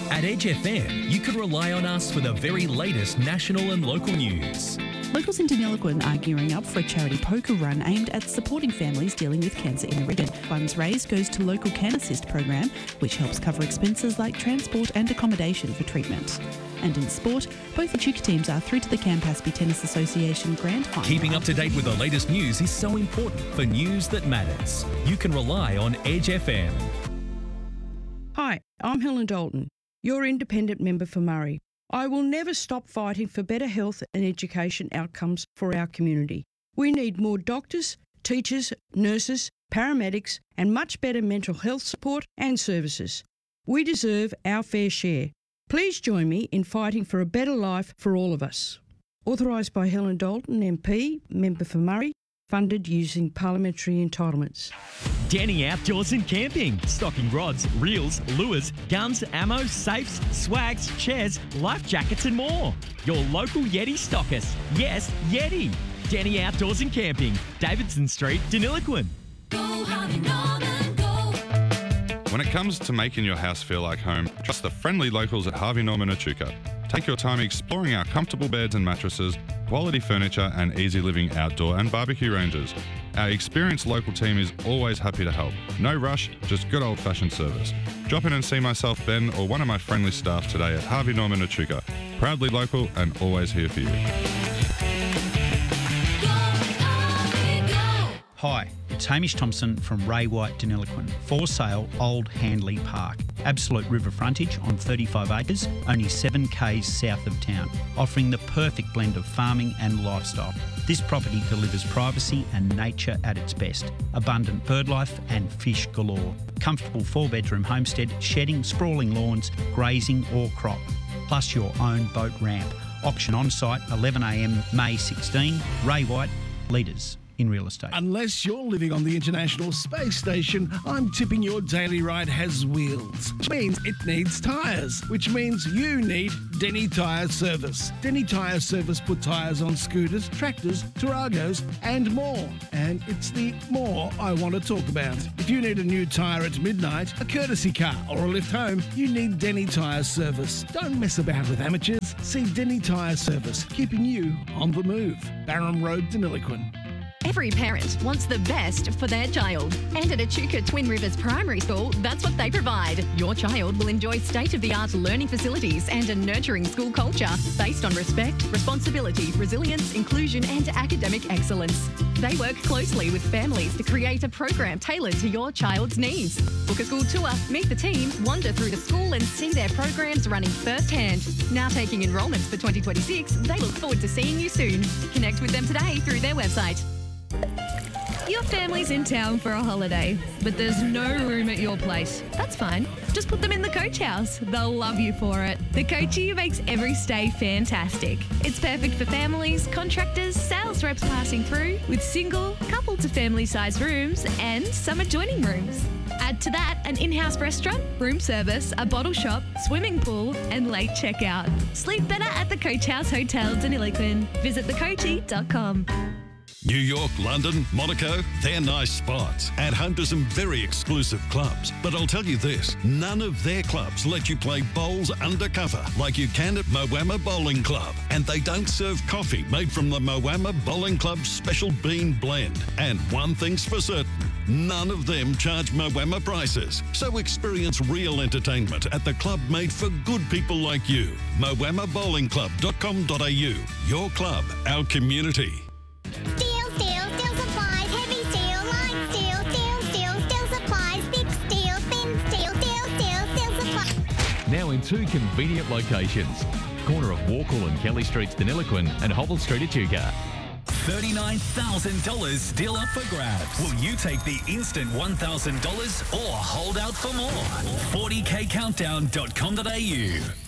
At Edge FM, you can rely on us for the very latest national and local news. Locals in Deniliquin are gearing up for a charity poker run aimed at supporting families dealing with cancer in the region. Funds raised goes to local Can Assist program, which helps cover expenses like transport and accommodation for treatment. And in sport, both Echuca teams are through to the Campaspe Tennis Association Grand Final. Keeping up to date with the latest news is so important for news that matters. You can rely on Edge FM. Hi, I'm Helen Dalton, your independent member for Murray. I will never stop fighting for better health and education outcomes for our community. We need more doctors, teachers, nurses, paramedics, and much better mental health support and services. We deserve our fair share. Please join me in fighting for a better life for all of us. Authorised by Helen Dalton, MP, member for Murray, funded using parliamentary entitlements. Denny Outdoors and Camping. Stocking rods, reels, lures, guns, ammo, safes, swags, chairs, life jackets and more. Your local Yeti stockist. Yes, Yeti. Denny Outdoors and Camping. Davidson Street, Deniliquin. Go Harvey Norman, go. When it comes to making your house feel like home, trust the friendly locals at Harvey Norman Echuca. Take your time exploring our comfortable beds and mattresses, quality furniture and easy living outdoor and barbecue ranges. Our experienced local team is always happy to help. No rush, just good old-fashioned service. Drop in and see myself, Ben, or one of my friendly staff today at Harvey Norman Echuca. Proudly local and always here for you. Hi, it's Hamish Thompson from Ray White Deniliquin. For sale, Old Handley Park. Absolute river frontage on 35 acres, only 7 k's south of town, offering the perfect blend of farming and lifestyle. This property delivers privacy and nature at its best. Abundant bird life and fish galore. Comfortable 4-bedroom homestead, shedding, sprawling lawns, grazing or crop. Plus your own boat ramp. Auction on site 11 a.m. May 16. Ray White, leaders in real estate. Unless you're living on the International Space Station, I'm tipping your daily ride has wheels, which means it needs tyres, which means you need Denny Tyre Service. Denny Tyre Service put tyres on scooters, tractors, Taragos and more. And it's the more I want to talk about. If you need a new tyre at midnight, a courtesy car or a lift home, you need Denny Tyre Service. Don't mess about with amateurs. See Denny Tyre Service, keeping you on the move. Barham Road, Deniliquin. Every parent wants the best for their child. And at Echuca Twin Rivers Primary School, that's what they provide. Your child will enjoy state-of-the-art learning facilities and a nurturing school culture based on respect, responsibility, resilience, inclusion and academic excellence. They work closely with families to create a program tailored to your child's needs. Book a school tour, meet the team, wander through the school and see their programs running firsthand. Now taking enrolments for 2026, they look forward to seeing you soon. Connect with them today through their website. Your family's in town for a holiday, but there's no room at your place. That's fine. Just put them in the Coach House. They'll love you for it. The Coachie makes every stay fantastic. It's perfect for families, contractors, sales reps passing through, with single, couple to family size rooms and some adjoining rooms. Add to that an in-house restaurant, room service, a bottle shop, swimming pool and late checkout. Sleep better at the Coach House Hotel Deniliquin. Visit thecoachie.com. New York, London, Monaco, they're nice spots and home to some very exclusive clubs. But I'll tell you this, none of their clubs let you play bowls undercover like you can at Moama Bowling Club. And they don't serve coffee made from the Moama Bowling Club's special bean blend. And one thing's for certain, none of them charge Moama prices. So experience real entertainment at the club made for good people like you. MoamaBowlingClub.com.au. Your club, our community. Steel supplies, heavy steel, light steel, steel supplies, thick steel, thin steel, steel supplies. Now in 2 convenient locations. Corner of Warkle and Kelly Streets, Deniliquin and Hobble Street, Echuca. $39,000 still up for grabs. Will you take the instant $1,000 or hold out for more? 40kcountdown.com.au.